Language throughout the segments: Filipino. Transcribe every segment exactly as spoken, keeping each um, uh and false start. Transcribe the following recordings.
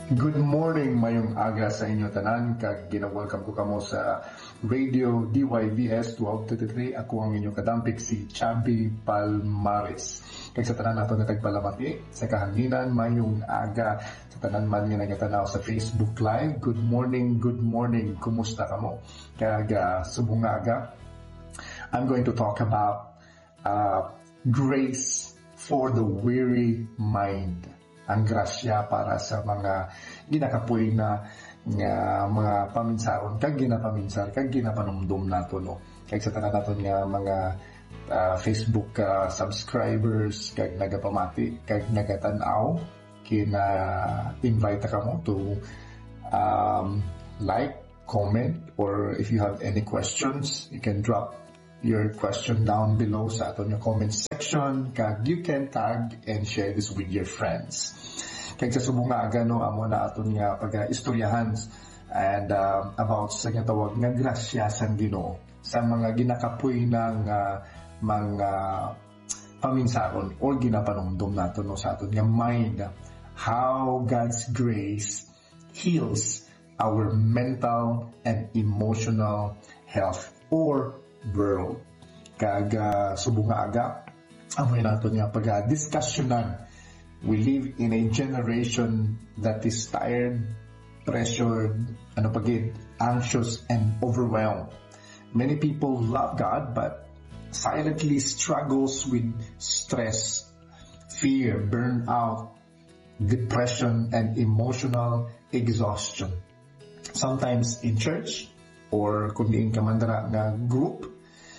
Good morning, mayong aga sa inyo tanan, kag gina-welcome ko kamo sa Radio D Y V S twelve thirty-three. Ako ang inyong kadampik si Chubby Palmares. Kag sa tanan nato na tagpalamati sa kahanginan mayong aga sa tanan man nga nagatanaw sa Facebook Live. Good morning, good morning. Kumusta kamo? Kag uh, subong aga, I'm going to talk about uh, grace for the weary mind. Ang grasya para sa mga ginakapoy na nga mga paminsaron kag ginapaminsar kag ginapanumdum nato no kag sa tanan naton nga mga uh, Facebook uh, subscribers kag nagapamati kag nagatanaw kina invite ka mo to um, like, comment, or if you have any questions you can drop your question down below sa aton yung comment section kag you can tag and share this with your friends. Kag sa subong nga aga no amo na aton nga pag-istoryahan and um, about sa ginatawag nga grasya sang Ginoo sa mga ginakapoy ng uh, mga paminsaron or ginapanumdum nato no sa aton nga mind, how God's grace heals our mental and emotional health or world. Kag uh, subong nga aga amoy nato nga pag-discussionan. We live in a generation that is tired, pressured, ano pagid, anxious and overwhelmed. Many people love God but silently struggles with stress, fear, burnout, depression and emotional exhaustion. Sometimes in church or kung diin ka man dara nga group,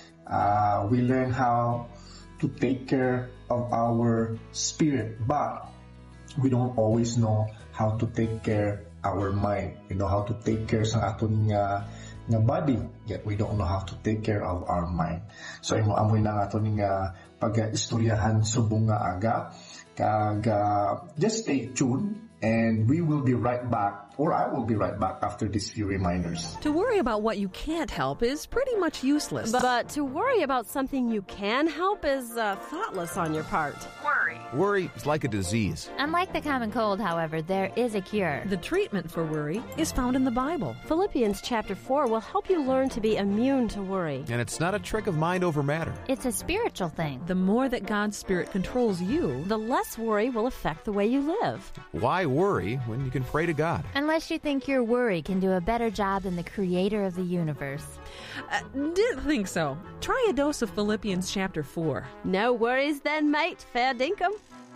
uh, we learn how to take care of our spirit, but we don't always know how to take care our mind. We know how to take care sa aton nga nga body, yet we don't know how to take care of our mind. So imo amoy na aton nga pag-istoryahan subong nga aga kag uh, just stay tuned. And we will be right back, or I will be right back after these few reminders. To worry about what you can't help is pretty much useless. But to worry about something you can help is uh, thoughtless on your part. Worry. Worry is like a disease. Unlike the common cold, however, there is a cure. The treatment for worry is found in the Bible. Philippians chapter four will help you learn to be immune to worry. And it's not a trick of mind over matter. It's a spiritual thing. The more that God's Spirit controls you, the less worry will affect the way you live. Why worry when you can pray to God? Unless you think your worry can do a better job than the creator of the universe. Uh, didn't think so. Try a dose of Philippians chapter four. No worries then, mate. Fair dinkum.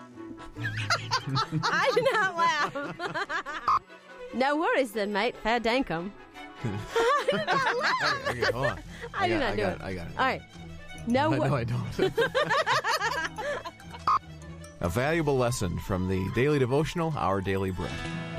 I did not laugh. No worries then, mate. Fair dinkum. I did not laugh. Okay, hold on. I, I do not I do got it. it. I got it. All right. No I worries. know I don't. A valuable lesson from the Daily Devotional, Our Daily Bread.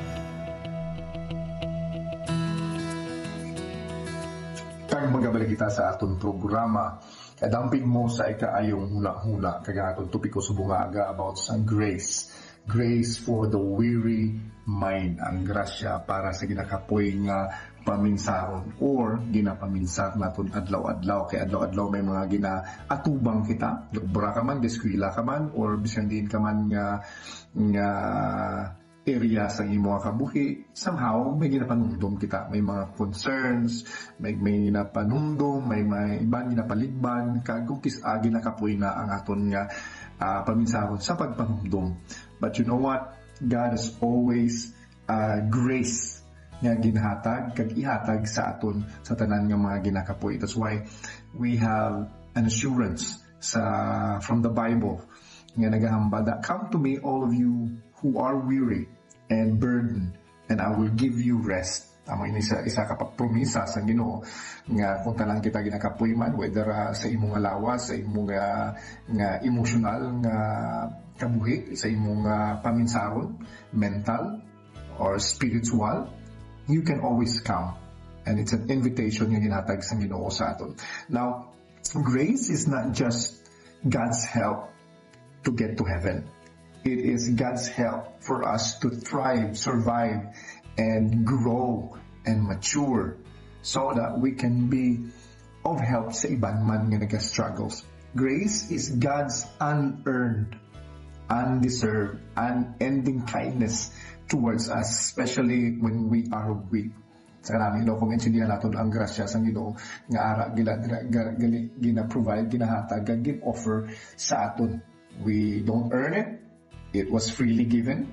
Kag magabalik kita sa aton programa. Kadampig mo sa ikaayong hula-hula kag aton topiko subong nga aga about sa grace. Grace for the weary mind. Ang grasya para sa ginakapoy nga paminsaron or ginapaminsar naton adlaw-adlaw. Kay adlaw-adlaw may mga ginaatubang kita. Lubra ka man, deskwila ka man, or bisan din ka man nga, nga area sa imo kabuhi. Somehow, may ginapanumdum kita. May mga concerns, may, may ginapanumdum, may, may ibang ginapaligban, kagukis agi nakapoy na ang aton nga uh, paminsaron sa pagpanumdum. But you know what? God is always uh, grace nga ginhatag kag ihatag sa aton sa tanan nga mga ginakapoy. That's why we have an assurance sa from the Bible nga nagahamba that come to me all of you who are weary and burdened and I will give you rest. Amo ini isa isa ka promisa sa Ginoo nga kung tanan kita ginakapoy man, whether uh, sa imong lawas, sa imong uh, nga emotional nga kabuhi, sa imong uh, paminsaron, mental or spiritual, you can always come. And it's an invitation yung ginatag sa Ginoo sa aton. Now, grace is not just God's help to get to heaven. It is God's help for us to thrive, survive, and grow and mature so that we can be of help sa ibang man nga nag-struggles. Grace is God's unearned undeserved, unending kindness towards us, especially when we are weak. Sa kanami, no, kung maintindihan natin ang grasya sa Ginoo nga ara gila gali gina-provide, ginahatag, gin-offer sa aton. We don't earn it. It was freely given.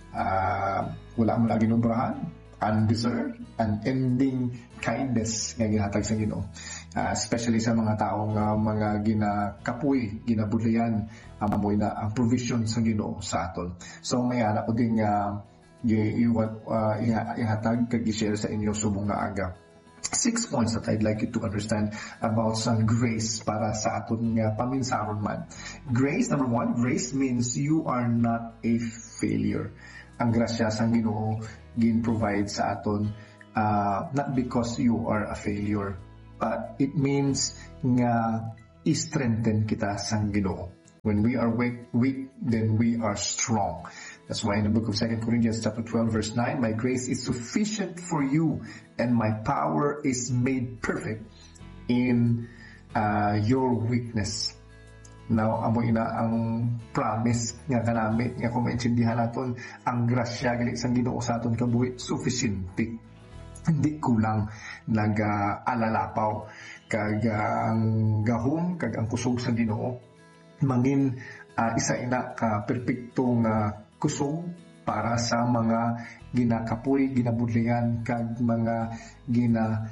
Uh, wala mo lagi nobrahan. Undeserved, unending kindness nga ginahatag sa Ginoo. Uh, especially sa mga taong uh, mga ginakapuy, ginabudlayan, amoy na ang provision sa Ginoo sa aton. So may anak ko ding uh, iwat uh, ihatag kag i-share sa inyo subong nga aga. Six points that I'd like you to understand about some grace para sa aton nga paminsaron man. Grace, number one, grace means you are not a failure. Ang grasya sa Ginoo gin-provide sa aton uh, not because you are a failure, but it means nga i-strengthen kita sa Ginoo. When we are weak, weak, then we are strong. That's why in the book of Second Corinthians chapter twelve verse nine, my grace is sufficient for you and my power is made perfect in uh, your weakness. Now, amo ina ang promise nga kanami nga kung maintindihan naton ang grasya gali sang Ginoo sa aton kabuhi sufficient. Hindi kulang nag-alalapaw kag uh, ang gahom kag ang kusog sa Ginoo mangin uh, isa ina ka perpektong uh, kusog para sa mga ginakapoy, ginabudlayan kag mga gina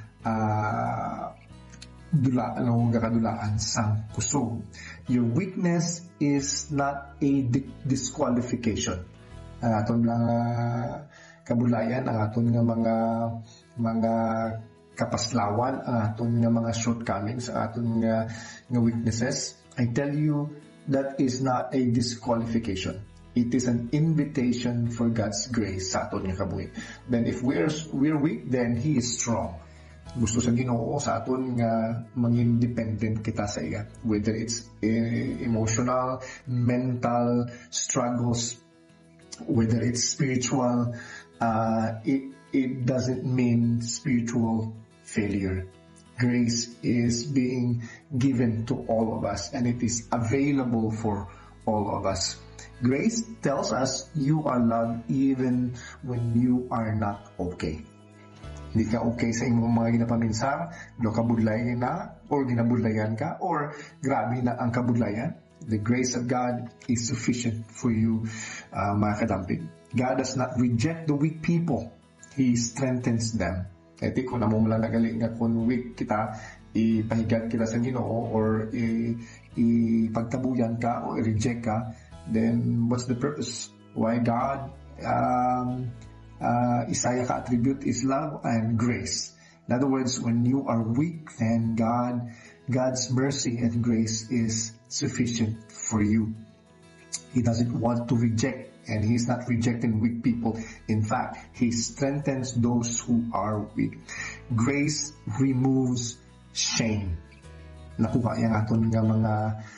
uh, dula ano gakadulaan sang kusog. Your weakness is not a di- disqualification. Ang aton lang uh, kabulayan, ang aton nga mga mga kapaslawan, ang aton nga mga shortcomings, ang aton nga, nga weaknesses, I tell you, that is not a disqualification. It is an invitation for God's grace sa aton nga kabuhi. Then if we're we're weak, then He is strong. Gusto sa Ginoo sa aton nga maging dependent kita sa iya. Whether it's uh, emotional, mental struggles, whether it's spiritual, uh, it it doesn't mean spiritual failure. Grace is being given to all of us and it is available for all of us. Grace tells us you are loved even when you are not okay. Hindi ka okay sa imong mga ginapaminsar, do ka budlayan na, or ginabudlayan ka, or grabe na ang kabudlayan. The grace of God is sufficient for you, uh, mga kadampig. God does not reject the weak people. He strengthens them. Kaya di ko na mo lang nagaling nga kung weak kita, ipahigat kita sa Ginoo, or ipagtabuyan ka, o i-reject ka, then what's the purpose? Why God um, uh, Isaiah ka-attribute is love and grace. In other words, when you are weak, then God, God's mercy and grace is sufficient for you. He doesn't want to reject, and He's not rejecting weak people. In fact, He strengthens those who are weak. Grace removes shame. Nakuha yung aton nga mga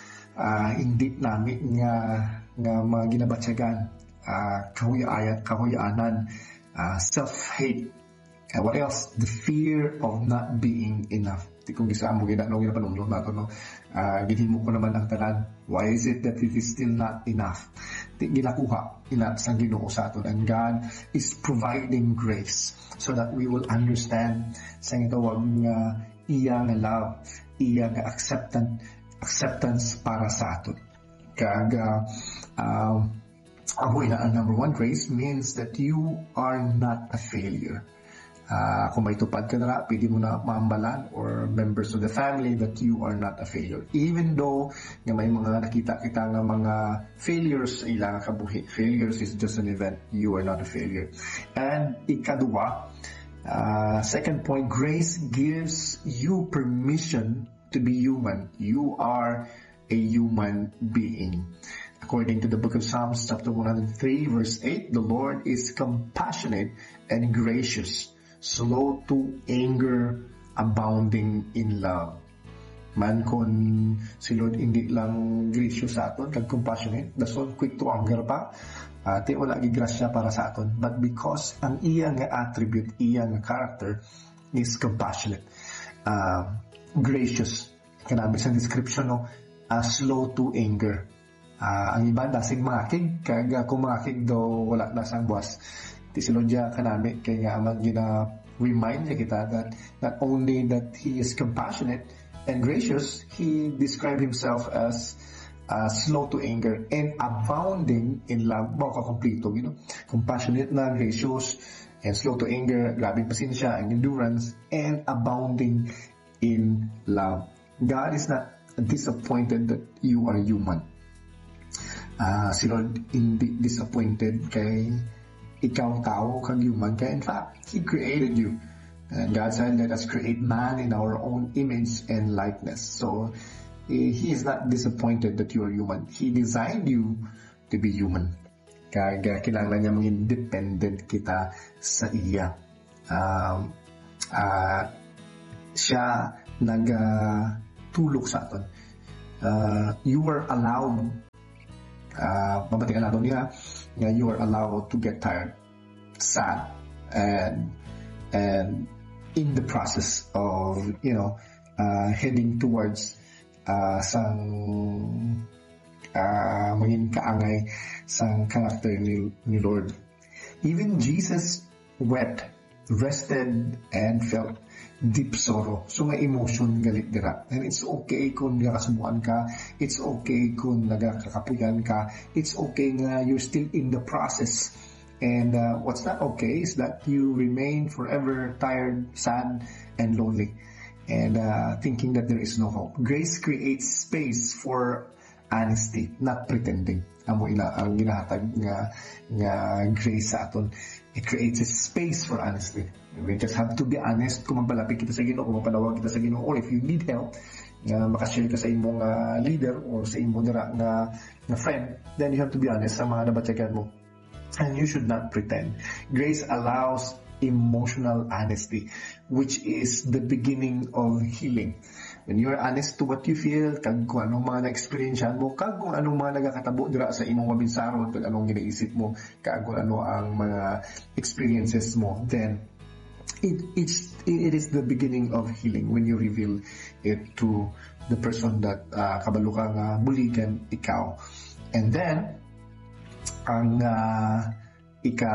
uh, hindi namin nga, nga mga ginabatsagan, uh, kahuyayan, kahuyanan, uh, self-hate. Uh, what else? The fear of not being enough. Di kung gisa mo gina, no, ginapanumlong nato, no? Uh, ginhimo ko naman ang tanan. Why is it that it is still not enough? Di ginakuha ina sang Ginoo sa aton, and God is providing grace so that we will understand sa itawag nga iya nga love, iya nga acceptance, acceptance para sa aton. Kag uh, uh, amoy na ang number one, grace means that you are not a failure. Uh, kung may tupad ka na, pwede mo na maambalan or members of the family that you are not a failure. Even though nga may mga nakita kita nga mga failures sa ilang kabuhi. Failures is just an event. You are not a failure. And ikaduwa, uh, second point, grace gives you permission to be human. You are a human being. According to the book of Psalms, chapter one hundred three, verse eight, the Lord is compassionate and gracious, slow to anger, abounding in love. Man kon si Lord hindi lang gracious sa aton, kag compassionate, dason quick to anger pa, ati uh, wala gigrasya para sa aton. But because ang iya nga attribute, iya nga character is compassionate, uh, gracious, kanabi sa description, no, uh, slow to anger. Uh, ang iba dasing makig, kag kung makig do wala na sang buwas. Ti silodya kanami kay nga man gina remind niya kita that not only that he is compassionate and gracious, he described himself as uh, slow to anger and abounding in love. Bao ka kompleto, you know, compassionate na, gracious, and slow to anger, grabing pasensya and endurance, and abounding in love. God is not disappointed that you are human. Uh, si Lord hindi disappointed kay ikaw tao kang human ka. In fact, He created you. And God said, let us create man in our own image and likeness. So, He is not disappointed that you are human. He designed you to be human. Kaya kailangan niya maging dependent kita sa iya. Um, uh, siya nagtulog uh, sa aton. Uh, you were allowed, uh, mabatikan natin niya, uh, you are allowed to get tired, sad, and and in the process of, you know, uh, heading towards uh, sang Uh, maging kaangay sa character ni, ni Lord. Even Jesus wept, rested, and felt deep sorrow. So, may emotion galit dira. And it's okay kung nakasubuan ka. It's okay kung nagkakapuyan ka. It's okay nga you're still in the process. And uh, what's not okay is that you remain forever tired, sad, and lonely. And uh, thinking that there is no hope. Grace creates space for honesty, not pretending. Amo ila ang ginahatag nga nga grace sa aton. It creates a space for honesty. We just have to be honest kung magbalapit kita sa Ginoo, kung mapanawag kita sa Ginoo, or if you need help, nga makashare ka sa imong uh, leader or sa imong dira nga nga friend, then you have to be honest sa mga nabatyagan mo. And you should not pretend. Grace allows emotional honesty, which is the beginning of healing. When you are honest to what you feel, kag kung anong mga na-experiencean mo, kag kung anong mga nagakatabo dira sa imong mabinsaron, kag anong ginaisip mo, kag kung ano ang mga experiences mo, then it it's it is the beginning of healing when you reveal it to the person that uh, kabalo ka nga buligan ikaw. And then ang uh, ika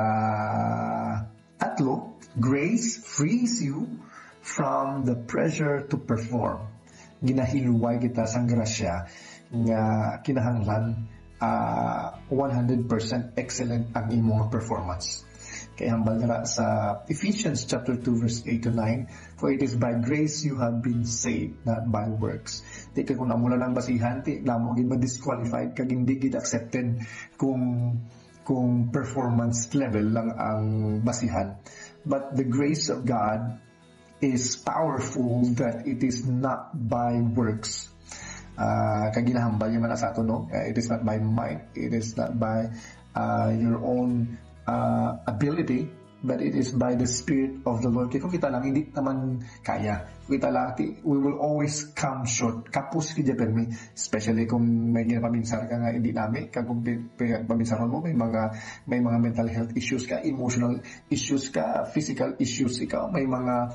tatlo, grace frees you from the pressure to perform. Ginahiluway kita sang grasya nga kinahanglan uh, one hundred percent excellent ang imong performance. Kaya hambal na sa Ephesians chapter two verse eight to nine, for it is by grace you have been saved, not by works. Di ka kung namula ng basihan, di namo gid ma-disqualified, kag hindi gid accepted kung kung performance level lang ang basihan. But the grace of God is powerful that it is not by works. Uh, kaginahambal yung man sa ato, no? Uh, it is not by might. It is not by uh, your own uh, ability, but it is by the Spirit of the Lord. Kaya kung kita lang, hindi naman kaya. Kita lang, we will always come short. Kapos kita permi, especially kung may ginapaminsar ka nga hindi namin, kung paminsaran mo, may mga may mga mental health issues ka, emotional issues ka, physical issues ikaw, may mga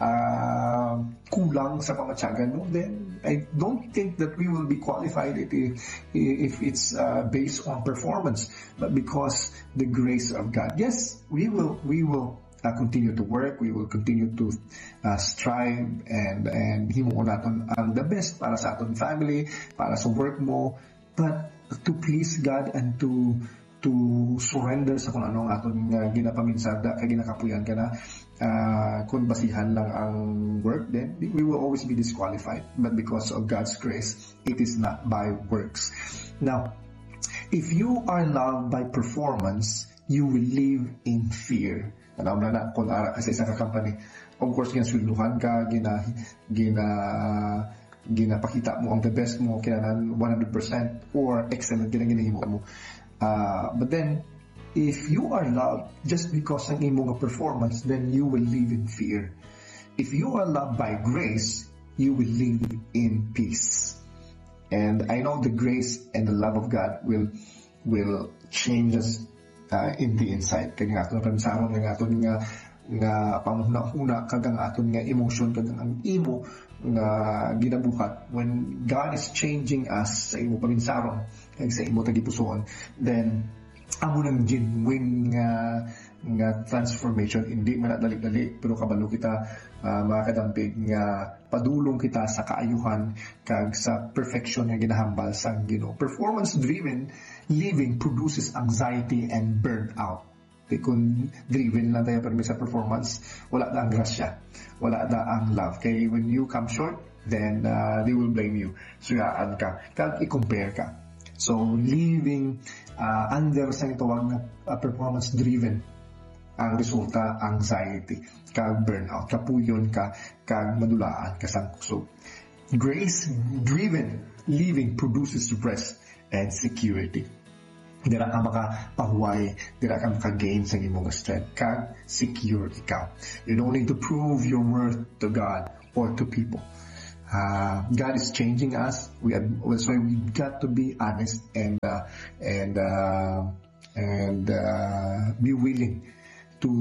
uh, kulang sa pamatyagan mo, then I don't think that we will be qualified if, if it's uh, based on performance, but because the grace of God. Yes, we will, we will Uh, continue to work, we will continue to uh, strive and and himo naton ang the best para sa aton family, para sa work mo, but to please God and to to surrender sa kung anong aton uh, ginapaminsada kay ginakapuyan ka na uh, kung basihan lang ang work, then we will always be disqualified. But because of God's grace, it is not by works. Now, if you are loved by performance, you will live in fear. Alam na na, kung ara sa isang company, of course, ginasuluhan ka, gina, gina, ginapakita mo ang the best mo, kailangan one hundred percent or excellent, ginaginahin mo. Uh, but then, if you are loved just because ng imong performance, then you will live in fear. If you are loved by grace, you will live in peace. And I know the grace and the love of God will will change us Uh, in the inside. Kaya nga aton pamisaron, kaya nga aton nga nga pamuna-una, kaya nga aton nga emotion, kaya ang imo nga ginabuhat when God is changing us sa imo paminsaron, kag sa imo tagipusoon, then amo nang genuine nga nga transformation. Hindi man dali-dali, pero kabalo kita uh, mga kadampig nga padulong kita sa kaayuhan kag sa perfection nga ginahambal sang Ginoo. Performance driven living produces anxiety and burnout. Kung driven lang tayo permi sa performance, wala na ang grasya, wala na ang love. Kaya when you come short, then uh, they will blame you. Suyaan ka, kag i-compare ka. So living uh, under sa itawag na uh, performance driven, ang resulta anxiety, kag burnout, kapuyon ka, kag madulaan ka sang kusog. Grace driven living produces rest and security. Dira ka makapahuway, dira ka maka-gain sa imong strength, kag secure ikaw. You don't need to prove your worth to God or to people. Uh, God is changing us. We have, that's why we got to be honest and uh, and uh, and uh, be willing to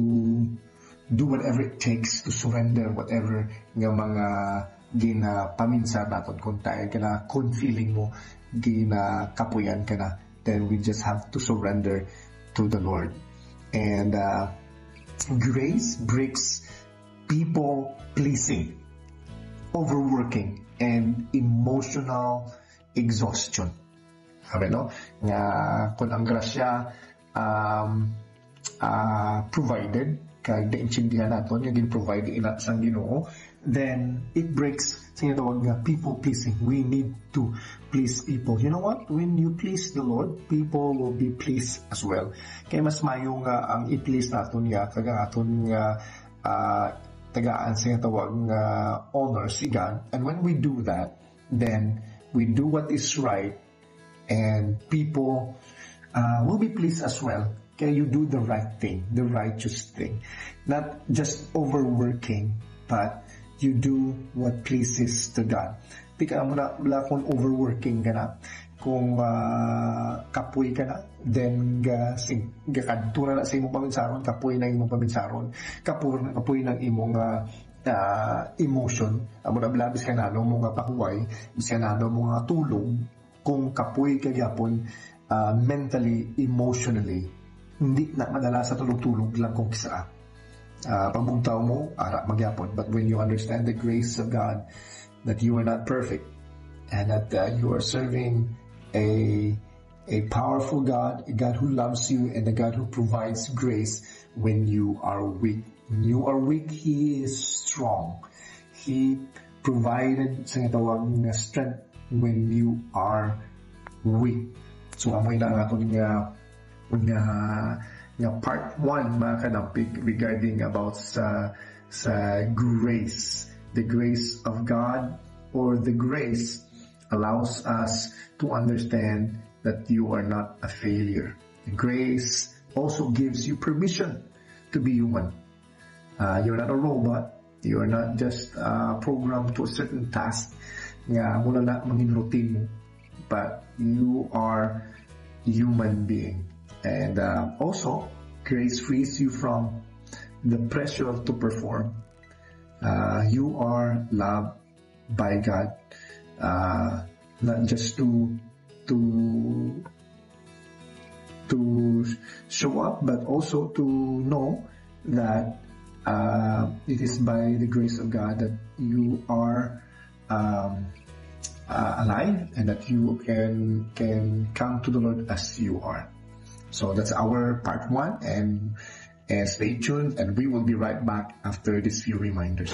do whatever it takes to surrender whatever nga mga ginapaminsan natin. Kung tayo ka na, kung feeling mo ginakapuyan ka na, then we just have to surrender to the Lord. And uh, grace breaks people pleasing, overworking, and emotional exhaustion. Sabi, no? Nga kung ang grasya um, uh, provided, kag naintindihan natin, yung gin-provide inat sang Ginoo, then it breaks sa tawag nga people pleasing. We need to please people. You know what? When you please the Lord, people will be pleased as well. Kaya mas mayo nga ang i-please natin nga, kag aton nga uh, tagaan sa tawag nga honor si God. And when we do that, then we do what is right, and people uh, will be pleased as well. Kaya you do the right thing, the righteous thing. Not just overworking, but you do what pleases to God. Di ka mo na, wala kung overworking ka na. Kung uh, kapoy ka na, then ga, sing, ga kadto na sa imong paminsaron, kapoy na imong paminsaron, kapoy, kapoy ng imong uh, uh, emotion. Amo na blabis ka na, no, mga pahuway, bisa na, no, mga tulong, kung kapoy ka yapon, uh, mentally, emotionally, hindi na madala sa tulog-tulog lang kung kisa. Uh, pagbugtaw mo, ara magyapon. But when you understand the grace of God, that you are not perfect, and that uh, you are serving a a powerful God, a God who loves you, and a God who provides grace when you are weak. When you are weak, He is strong. He provided sa tawag na strength when you are weak. So amoy na nga itong nga nga nga part one mga kadampig regarding about sa sa grace. The grace of God, or the grace allows us to understand that you are not a failure. Grace also gives you permission to be human. Uh, you're not a robot. You are not just uh, programmed to a certain task nga muna na maging routine mo, but you are human being. And uh, also, grace frees you from the pressure to perform. Uh, you are loved by God, uh, not just to to to show up, but also to know that uh, it is by the grace of God that you are um, uh, alive, and that you can can come to the Lord as you are. So that's our part one, and, and stay tuned, and we will be right back after these few reminders.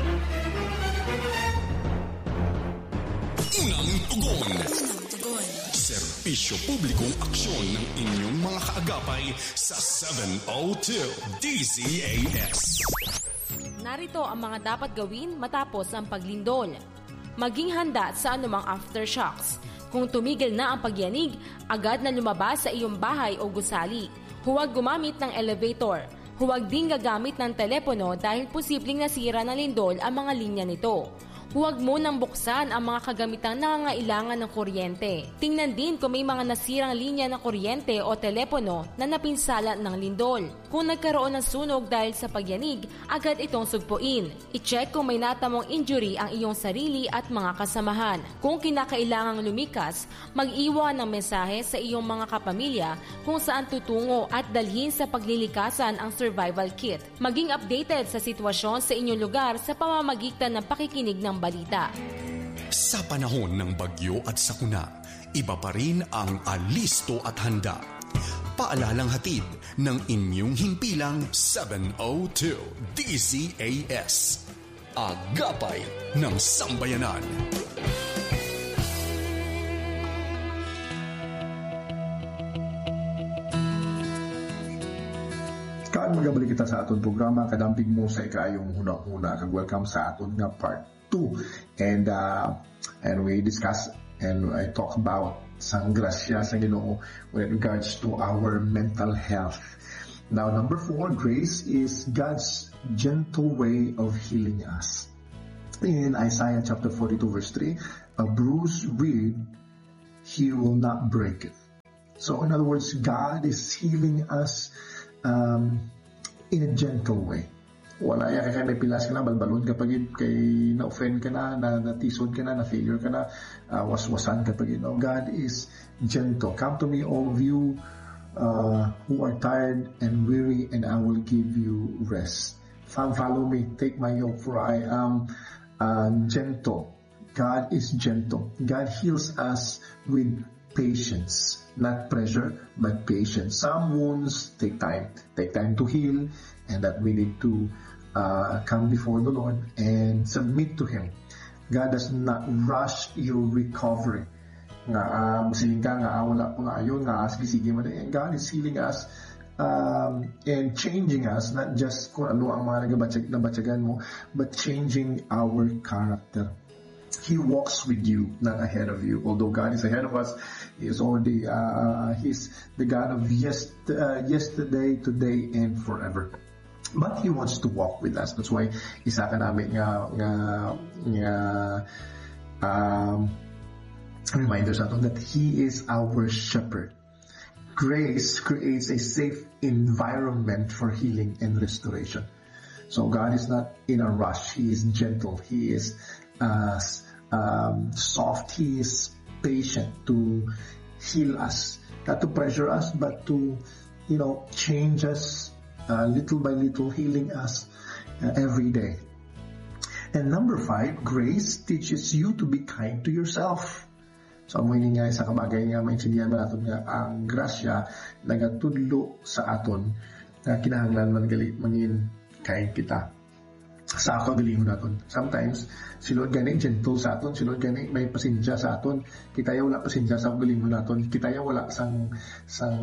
Unang tugon. Serbisyo publikong aksyon ng inyong mga kaagapay sa seven oh two D Z A S. Narito ang mga dapat gawin matapos ang paglindol. Maging handa sa anumang aftershocks. Kung tumigil na ang pagyanig, agad na lumabas sa iyong bahay o gusali. Huwag gumamit ng elevator. Huwag din gagamit ng telepono dahil posibleng nasira ng lindol ang mga linya nito. Huwag mo nang buksan ang mga kagamitang nangangailangan ng kuryente. Tingnan din kung may mga nasirang linya ng kuryente o telepono na napinsala ng lindol. Kung nagkaroon ng sunog dahil sa pagyanig, agad itong sugpuin. I-check kung may natamong injury ang iyong sarili at mga kasamahan. Kung kinakailangang lumikas, mag-iwan ng mensahe sa iyong mga kapamilya kung saan tutungo at dalhin sa paglilikasan ang survival kit. Maging updated sa sitwasyon sa inyong lugar sa pamamagitan ng pakikinig ng balita. Sa panahon ng bagyo at sakuna, iba pa rin ang alisto at handa. Paalalang hatid ng inyong himpilang seven oh two D Z A S. Agapay ng Sambayanan. Kaan magabalik kita sa aton programa, kadamping mo sa ikayong hunang-huna. Kag-welcome sa aton nga part two. And uh, and we discuss and I talk about sang grasya sa Ginoo with regards to our mental health. Now, number four, grace is God's gentle way of healing us. In Isaiah chapter forty-two verse three, a bruised reed he will not break it. So in other words, God is healing us um, in a gentle way. Wala ya kaya may pilas ka na, balbalon kapag kay na-offend ka na, na natisod ka na, na-failure ka na, uh, waswasan kapag you know, God is gentle. Come to me, all of you uh, who are tired and weary, and I will give you rest. Follow me, take my yoke, for I am uh, gentle. God is gentle. God heals us with patience, not pressure, but patience. Some wounds take time, take time to heal, and that we need to uh, come before the Lord and submit to Him. God does not rush your recovery. Nga, uh, musiling ka, nga, wala po nga ayon, nga, sige-sige man. God is healing us um, and changing us, not just kung ano ang mga nabatsagan mo, but changing our character. He walks with you, not ahead of you. Although God is ahead of us, He is already, uh, He's the God of yes, uh, yesterday, today, and forever. But He wants to walk with us. That's why isa ka namin nga, nga, nga um, reminders natin that He is our shepherd. Grace creates a safe environment for healing and restoration. So God is not in a rush. He is gentle. He is uh, um, soft. He is patient to heal us, not to pressure us, but to, you know, change us uh, little by little, healing us uh, every day. And number five, grace teaches you to be kind to yourself. So, amo ini nga sa kabagay nga maintindihan ba natin nga ang grasya nagatudlo sa aton na kinahanglan man gali mangin kind kita sa kagalingon naton. Sometimes si Lord gani gentle sa aton, si Lord gani may pasensya sa aton, kita ya wala pasensya sa kagalingon naton, kita ya wala sang sang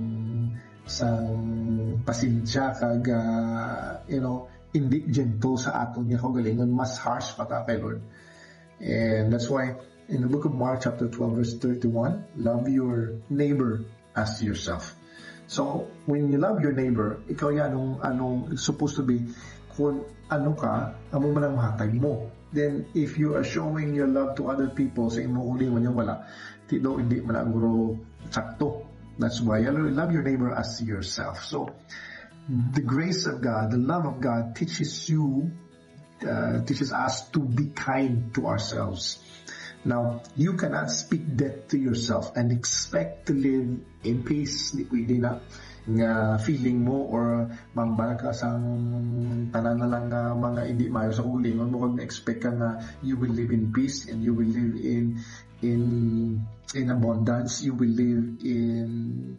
sang pasensya kag uh, you know, hindi gentle sa aton nga kagalingon, mas harsh pa ta kay Lord. And that's why in the book of Mark chapter twelve verse thirty-one, love your neighbor as yourself. So when you love your neighbor, ikaw yan anong, anong supposed to be, kung ano ka, amo man ang mahatag mo. Then if you are showing your love to other people, sa imo uli man yung wala, tilo hindi man ang guro sakto. That's why you love your neighbor as yourself. So the grace of God, the love of God teaches you, uh, teaches us to be kind to ourselves. Now, you cannot speak death to yourself and expect to live in peace. Di pwede na nga feeling mo or mambala ka sa tanan na lang nga mga hindi mayo sa kulingon mo kung expect ka na you will live in peace and you will live in in in abundance, you will live in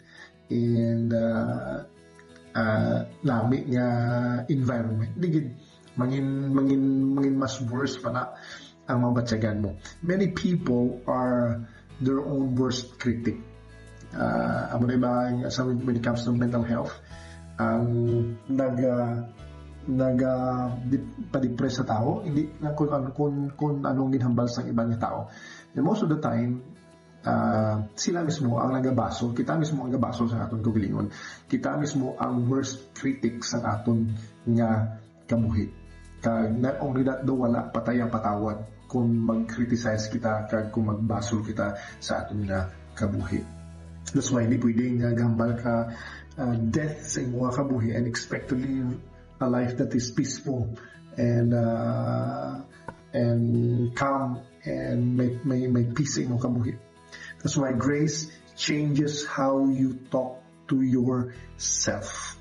in uh, uh, lami nga environment. Digid mangin mangin mangin mas worse pa na ang mabatsagan mo. Many people are their own worst critic. Uh, amo na ba when it comes to mental health, ang nag uh, nag uh, pa-depress sa tao, hindi kung, kung, kung anong ginhambal sa ibang tao. And most of the time, uh, sila mismo ang nagabaso, kita mismo ang nagabaso sa aton kaugalingon. Kita mismo ang worst critic sa aton nga kabuhi. Kag not only that, do wala patayang patawad. kung mag-criticize kita kag kung magbasol kita sa aton nga kabuhi. That's why hindi pwedeng uh, gambal ka uh, death sa imong kabuhi and expect to live a life that is peaceful and uh, and calm and may may may peace sa imong kabuhi. That's why grace changes how you talk to yourself.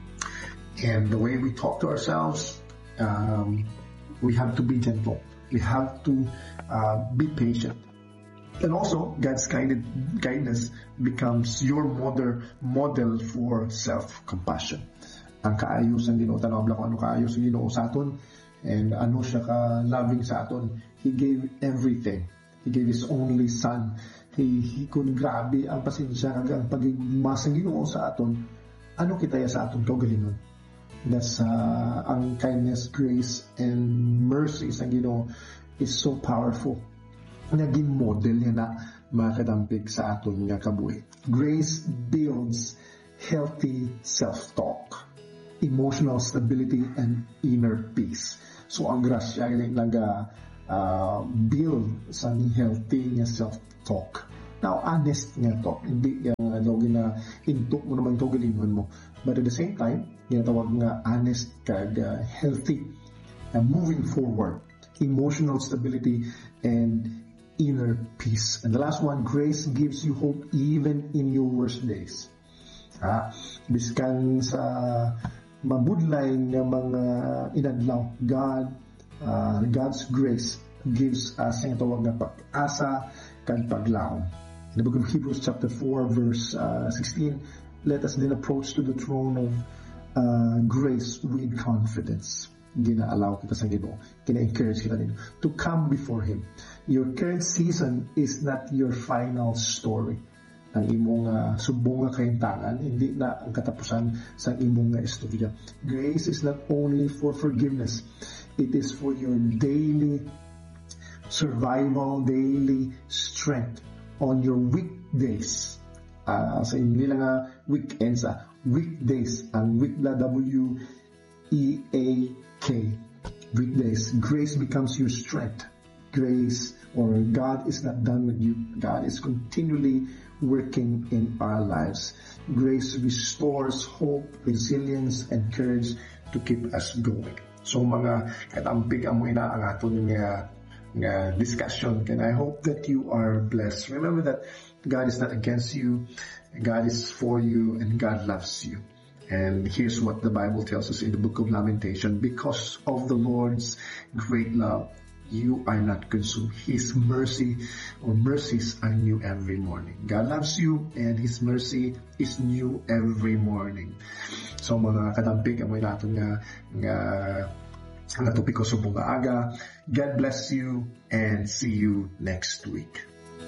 And the way we talk to ourselves, um, we have to be gentle. We have to uh, be patient. And also, God's guided, guidance becomes your model, model for self-compassion. Ang kaayos ng Ginoo, tanaw lang ano kaayos ng Ginoo sa aton, and ano siya ka-loving sa aton. He gave everything. He gave His only Son. He, he kung grabe ang pasensya, ang pagigmas ng Ginoo sa aton, ano kitaya sa aton kaugalingon? That's uh, ang kindness, grace, and mercy sa Ginoo is so powerful. Naging model niya na mga kadampig sa aton nga kabuhi. Grace builds healthy self-talk, emotional stability, and inner peace. So ang grasya ay naga uh, build sa healthy nga self-talk. Now, honest nga to. Hindi yung uh, login na intok mo naman kaugalingon mo. But at the same time, ginatawag nga honest kag uh, healthy, uh, moving forward, emotional stability, and inner peace. And the last one, grace gives you hope even in your worst days. Ah, biskan sa mabudlay nga mga inadlaw, God, uh, God's grace gives us ang tawag nga pag-asa kag paglaom. In the book of Hebrews chapter four verse uh, sixteen, let us then approach to the throne of uh, grace with confidence. Gina-allow kita sa Ginoo, gina-encourage kita din to come before Him. Your current season is not your final story. Ang imong uh, subong nga kahintangan, hindi na ang katapusan sa imong nga istorya. Grace is not only for forgiveness, it is for your daily survival, daily strength on your weekdays. Uh, sa hindi lang nga weekends, uh, weekdays, ang week na W E A K, weekdays. Grace becomes your strength. Grace, or God is not done with you. God is continually working in our lives. Grace restores hope, resilience, and courage to keep us going. So mga katampig amo ina ang aton nga nga discussion, and I hope that you are blessed. Remember that God is not against you, God is for you, and God loves you. And here's what the Bible tells us in the book of Lamentation: because of the Lord's great love, you are not consumed. His mercy or mercies are new every morning. God loves you, and His mercy is new every morning. So mga kadampig amoy natin nga nga nga topiko sa bunga aga. God bless you, and see you next week.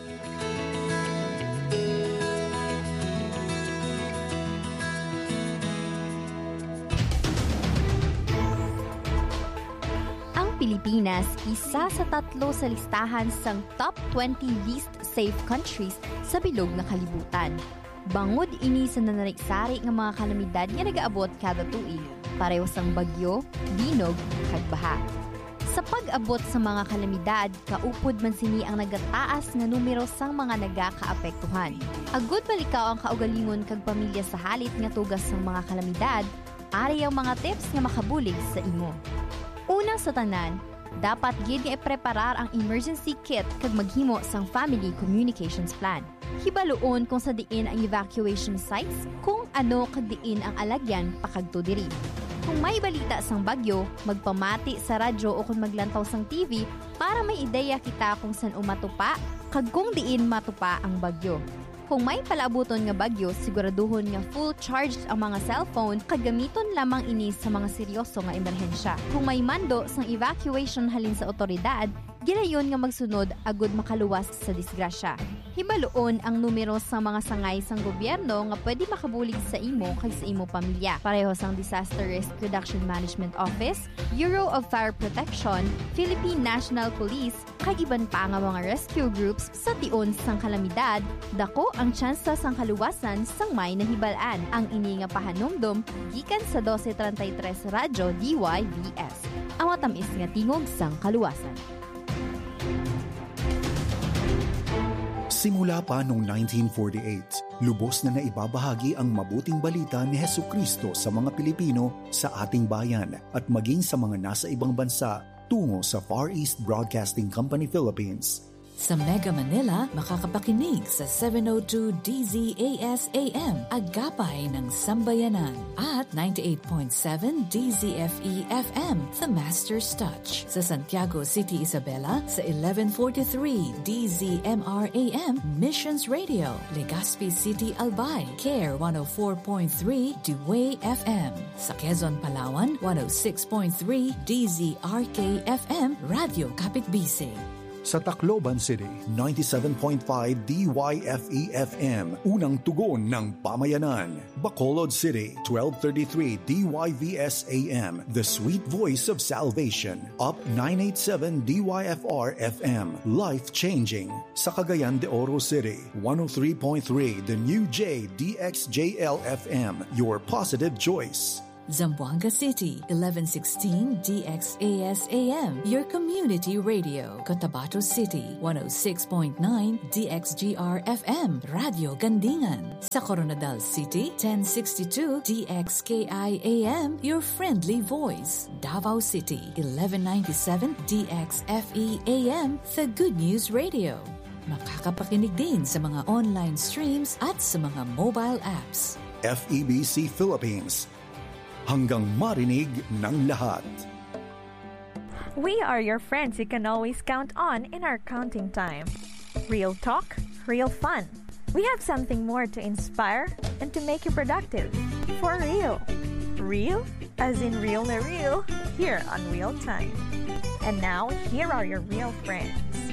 Pilipinas, isa sa tatlo sa listahan sang top twenty least safe countries sa bilog na kalibutan. Bangod ini sa nanariksari nga mga kalamidad nga nagaabot kada tuig, pareho sang bagyo, binog, kag baha. Sa pag-abot sa mga kalamidad, kaupod man sini ang nagataas nga numero sang mga nagakaapektuhan. Agud balikaw ang kaugalingon kag pamilya sa halit nga tugas sang mga kalamidad, ari ang mga tips nga makabulig sa imo. Una sa tanan, dapat gid nga ipreparar ang emergency kit kag maghimo sang family communications plan. Hibaluon kung sa diin ang evacuation sites, kung ano kag diin ang alagyan pakadto diri. Kung may balita sang bagyo, magpamati sa radyo o kung maglantaw sang T V para may ideya kita kung saan umatupa kag kung diin matupa ang bagyo. Kung may palaabuton nga bagyo, siguraduhon nga full charged ang mga cellphone kag gamiton lamang ini sa mga seryoso nga emerhensya. Kung may mando sang evacuation halin sa otoridad, ginayon nga magsunod agud makaluwas sa disgrasya. Hibaluon ang numero sa mga sangay sang gobyerno nga pwede makabulig sa imo kag sa imo pamilya. Pareho sang Disaster Risk Reduction Management Office, Bureau of Fire Protection, Philippine National Police, kag iban pa nga mga rescue groups sa tion sang kalamidad, dako ang tsansa sang kaluwasan sang may nahibalaan. Ang ini nga pahanumdom gikan sa twelve thirty-three Radyo D Y V S. Ang matamis nga tingog sang kaluwasan. Simula pa noong nineteen forty-eight, lubos na naibabahagi ang mabuting balita ni Hesukristo sa mga Pilipino sa ating bayan at maging sa mga nasa ibang bansa tungo sa Far East Broadcasting Company Philippines. Sa Mega Manila, makakapakinig sa seven oh two D Z A S A M, Agapay ng Sambayanan, at ninety-eight point seven D Z F E F M, The Master's Touch. Sa Santiago City, Isabela, sa eleven forty-three D Z M R A M, Missions Radio. Legazpi City, Albay, Care one oh four point three Dewey F M. Sa Quezon, Palawan, one oh six point three D Z R K F M, Radio Kapitbisig. Sa Tacloban City, ninety-seven point five D Y F E F M, unang tugon ng pamayanan. Bacolod City, twelve thirty-three D Y V S A M, the sweet voice of salvation. Up nine eighty-seven D Y F R F M, life-changing. Sa Cagayan de Oro City, one oh three point three The New J D X J L F M, your positive choice. Zamboanga City, eleven sixteen D X A S A M, your community radio. Cotabato City, one oh six point nine D X G R F M, Radio Gandingan. Sa Coronadal City, ten sixty-two D X K I A M, your friendly voice. Davao City, eleven ninety-seven D X F E A M, The Good News Radio. Makakapakinig din sa mga online streams at sa mga mobile apps. F E B C Philippines, hanggang marinig ng lahat. We are your friends you can always count on in our counting time. Real talk, real fun. We have something more to inspire and to make you productive. For real. Real, as in real na real, here on Real Time. And now, here are your real friends.